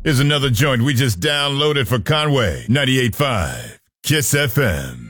Here's another joint we just downloaded for Conway. 98.5 Kiss FM.